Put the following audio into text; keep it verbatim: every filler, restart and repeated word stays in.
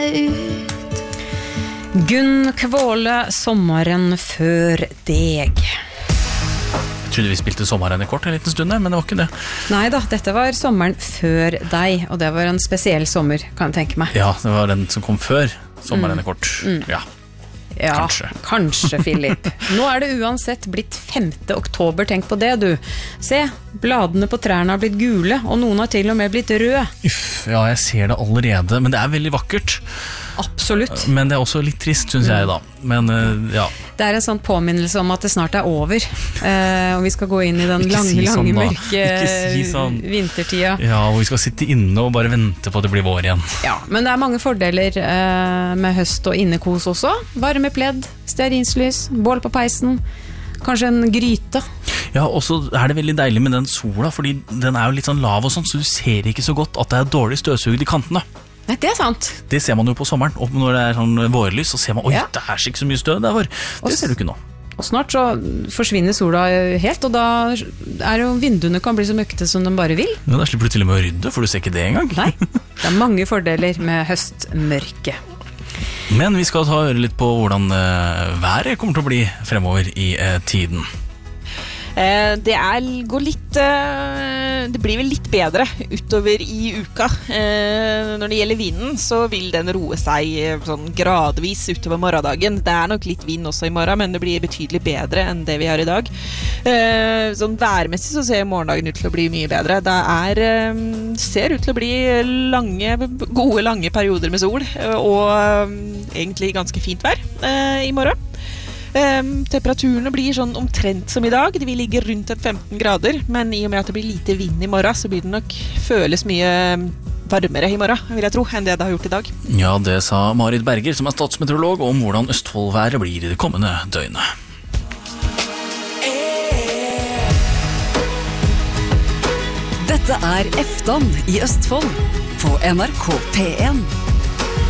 ut. Gunn Kvåle, sommeren før deg. Jeg trodde vi spilte sommeren i kort en liten stund, men det var ikke det. Neida, dette var sommeren før deg, og det var en spesiell sommer, kan jeg tenke meg. Ja, det var den som kom før sommeren i kort. Mm. Ja. Ja, kanskje. Kanskje, Philip. Nå er det uansett blitt femte oktober, tenk på det, du. Se, bladene på trærne har blitt gule, og noen har til og med blitt røde. Uff, ja, jeg ser det allerede, men det er veldig vakkert. Absolutt. Men det er også litt trist, synes jeg da. Men ja. Det er en sånn påminnelse om at det snart er over, eh, og vi skal gå inn i den Ikke lange, si sånn, lange, da. mørke Ikke si sånn. vintertida. Ja, og vi skal sitte inne og bare vente på at det blir vår igjen. Ja, men det er mange fordeler eh, med høst og innekos også. Varme pledd, stearinslys, bål på peisen, kanskje en gryte. Ja, og så er det veldig deilig med den sola, fordi den er jo litt sånn lav og sånn, så du ser ikke så godt at det er dårlig støvsugd i kantene. Nei, det er sant. Det ser man jo på sommeren, og når det er sånn vårlys, så ser man, oi, Ja. det er ikke så mye støv der. Det ser du ikke nå. Og snart så forsvinner sola helt, og da er jo vinduene kan bli så møkte som de bare vil. Ja, da slipper du til og med å rydde, for du ser ikke det engang. Nei, det er mange fordeler med høstmørke. Men vi skal ta og høre litt på hvordan uh, været kommer til å bli fremover i uh, tiden. Eh, det er, går litt eh, det blir vel litt bedre utover i uka. Eh, når det gjelder vinden, så vil den roe seg eh, sånn gradvis utover morgendagen. Det er nok litt vind også i morgen, men det blir betydelig bedre enn det vi har i dag. Eh, sånn værmessig så ser morgendagen ut til å bli mye bedre. Det er, eh, ser ut til å bli lange, gode lange perioder med sol, eh, og eh, egentlig ganske fint vær eh, i morgen. Um, temperaturene blir sånn omtrent som i dag. De vil ligge rundt femten grader, men i og med at det blir lite vind i morgen, så blir det nok føles mye varmere i morgen, vil jeg tro, enn det det har gjort i dag. Ja, det sa Marit Berger, som er statsmeteorolog, om hvordan Østfoldværet blir i det kommende døgnet. Dette er Eftan i Østfold på N R K P en.